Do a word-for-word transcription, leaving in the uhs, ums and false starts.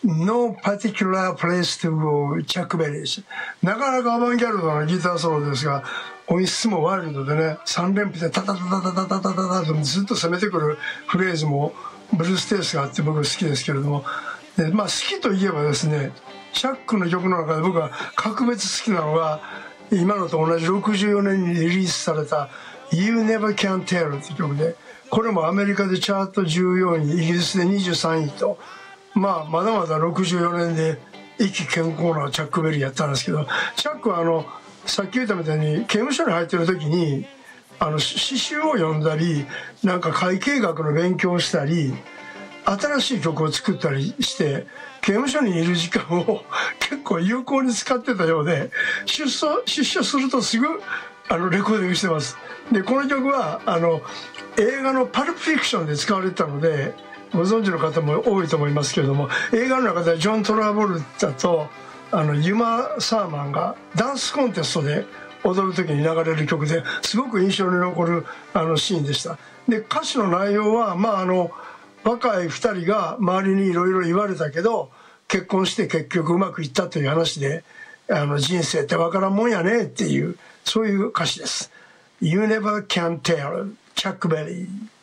No particular place to go,チャック・ベリー。なかなかアバンギャルドなギターソロですが、音質もワイルドでね、さん連符でタタタタタタタタタタとずっと攻めてくるフレーズもブルーステースがあって僕好きですけれども、でまあ、好きといえばですね、チャックの曲の中で僕は格別好きなのが、今のと同じろくじゅうよねんにリリースされた「You Never Can Tell」という曲で、これもアメリカでチャートじゅうよんい、イギリスでにじゅうさんいと、まあ、まだまだろくじゅうよねんで意気健康なチャック・ベリーやったんですけど、チャックはあのさっき言ったみたいに刑務所に入ってる時にあの詩集を読んだり、なんか会計学の勉強をしたり、新しい曲を作ったりして、刑務所にいる時間を結構有効に使ってたようで、出所出所するとすぐあのレコーディングしてます。でこの曲はあの映画の「パルプ・フィクション」で使われてたのでご存知の方も多いと思いますけれども、映画の中ではジョン・トラボルタとあのユマ・サーマンがダンスコンテストで踊る時に流れる曲ですごく印象に残るあのシーンでした。で歌詞の内容はまああの若いふたりが周りにいろいろ言われたけど結婚して結局うまくいったという話で、あの人生ってわからんもんやねっていう、そういう歌詞です。You never can tell、チャック・ベリー。